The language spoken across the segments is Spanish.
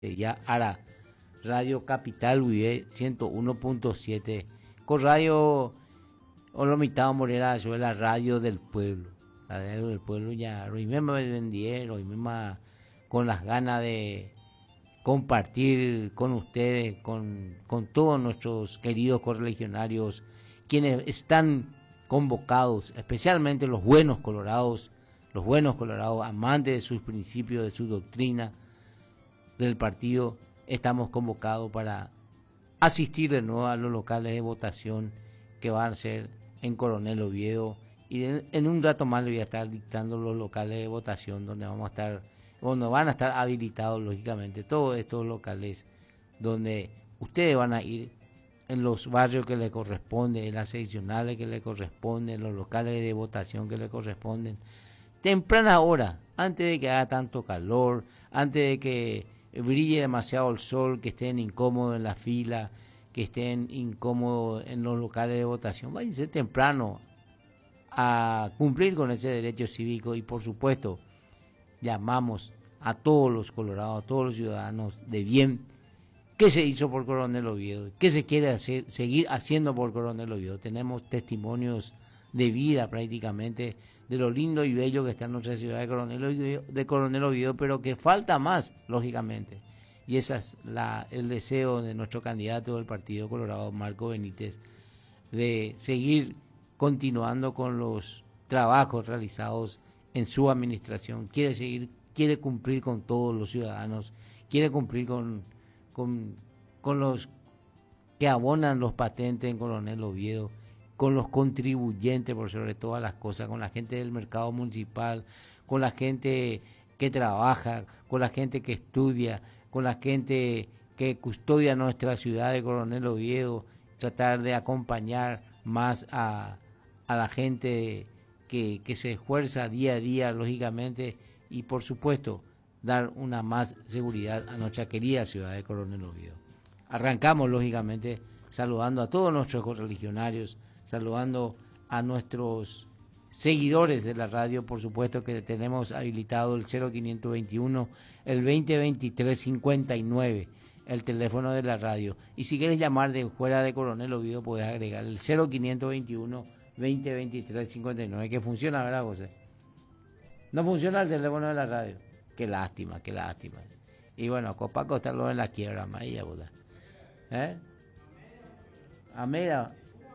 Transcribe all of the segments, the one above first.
ya ara Radio Capital Vive 101.7 con radio Olomitao Morera, yo la radio del pueblo. La radio del pueblo ya, hoy mismo me vendí, hoy mismo con las ganas de compartir con ustedes, con todos nuestros queridos correligionarios, quienes están convocados, especialmente los buenos colorados, amantes de sus principios, de su doctrina del partido, estamos convocados para asistir de nuevo a los locales de votación que van a ser en Coronel Oviedo, y en un rato más le voy a estar dictando los locales de votación donde van a estar habilitados, lógicamente, todos estos locales donde ustedes van a ir en los barrios que les corresponden, en las seccionales que les corresponden, en los locales de votación que les corresponden, temprana hora, antes de que haga tanto calor, antes de que brille demasiado el sol, que estén incómodos en la fila, que estén incómodos en los locales de votación. Váyanse temprano a cumplir con ese derecho cívico, y por supuesto llamamos a todos los colorados, a todos los ciudadanos de bien, que se hizo por Coronel Oviedo, que se quiere seguir haciendo por Coronel Oviedo. Tenemos testimonios de vida prácticamente de lo lindo y bello que está en nuestra ciudad de Coronel Oviedo, pero que falta más, lógicamente. Y ese es el deseo de nuestro candidato del Partido Colorado, Marco Benítez, de seguir continuando con los trabajos realizados en su administración. Quiere cumplir con todos los ciudadanos, quiere cumplir con los que abonan los patentes en Coronel Oviedo, con los contribuyentes por sobre todas las cosas, con la gente del mercado municipal, con la gente que trabaja, con la gente que estudia, con la gente que custodia nuestra ciudad de Coronel Oviedo, tratar de acompañar más a la gente que se esfuerza día a día, lógicamente, y por supuesto dar una más seguridad a nuestra querida ciudad de Coronel Oviedo. Arrancamos, lógicamente, saludando a todos nuestros correligionarios, saludando a nuestros seguidores de la radio, por supuesto que tenemos habilitado el 0521, el 2023-59, el teléfono de la radio. Y si quieres llamar de fuera de Coronel Oviedo, puedes agregar el 0521 2023-59, que funciona, ¿verdad, José? No funciona el teléfono de la radio. Qué lástima, qué lástima. Y bueno, Copaco está en la quiebra, Maía, ¿verdad? Ameda.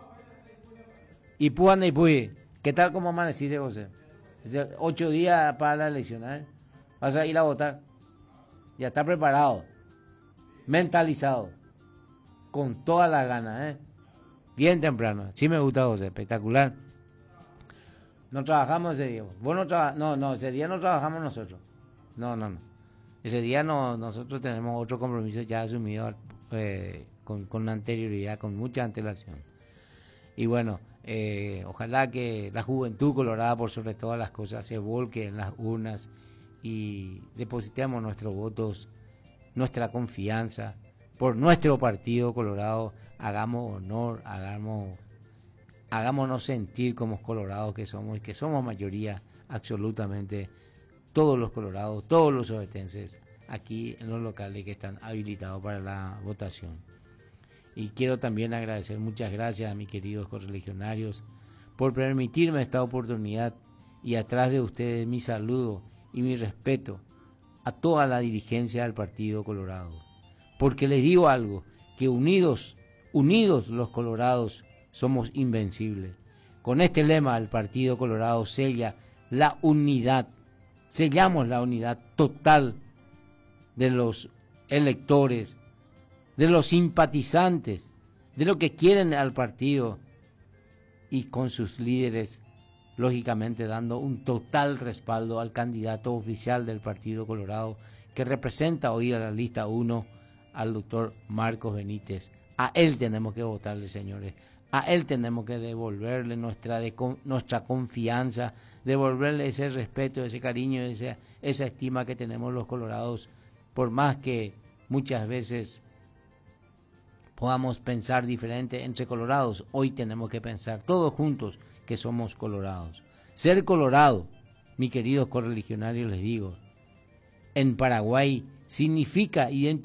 Y Puanda y Puy, ¿qué tal como amaneciste, José? 8 días para la elección, Vas a ir a votar. Ya está preparado, mentalizado, con todas las ganas, Bien temprano. Sí me gusta, José, espectacular. No trabajamos ese día. Vos no trabajas. No, ese día no trabajamos nosotros. No. Ese día nosotros tenemos otro compromiso ya asumido con anterioridad, con mucha antelación. Y bueno, ojalá que la juventud colorada, por sobre todas las cosas, se volque en las urnas y depositemos nuestros votos, nuestra confianza por nuestro partido colorado. Hagamos honor, hagámonos sentir como colorados que somos, y que somos mayoría absolutamente, todos los colorados, todos los ovetenses, aquí en los locales que están habilitados para la votación. Y quiero también agradecer, muchas gracias a mis queridos correligionarios por permitirme esta oportunidad, y atrás de ustedes mi saludo y mi respeto a toda la dirigencia del Partido Colorado, porque les digo algo, que unidos los colorados somos invencibles. Con este lema el Partido Colorado sella la unidad, sellamos la unidad total de los electores, de los simpatizantes, de lo que quieren al partido, y con sus líderes, lógicamente dando un total respaldo al candidato oficial del Partido Colorado, que representa hoy a la lista 1, al doctor Marcos Benítez. A él tenemos que votarle, señores. A él tenemos que devolverle nuestra confianza, devolverle ese respeto, ese cariño, esa estima que tenemos los colorados, por más que muchas veces podamos pensar diferente entre colorados. Hoy tenemos que pensar todos juntos que somos colorados. Ser colorado, mis queridos correligionarios, les digo, en Paraguay significa identidad.